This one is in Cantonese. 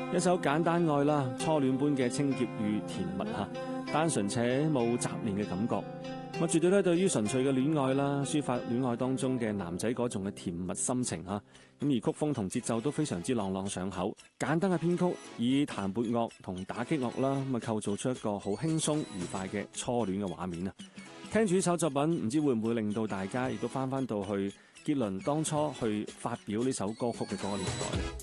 一首簡單愛啦，初戀般嘅清潔與甜蜜吓，單純且冇雜念嘅感覺。我絕對咧對於純粹嘅戀愛啦，抒發戀愛當中嘅男仔嗰種嘅甜蜜心情吓。咁而曲風同節奏都非常之朗朗上口，簡單嘅編曲以彈撥樂同打擊樂啦，咁啊構造出一個好輕鬆愉快嘅初戀嘅畫面啊！聽住呢首作品，唔知會唔會令到大家亦都翻到去傑倫當初去發表呢首歌曲嘅嗰個年代呢？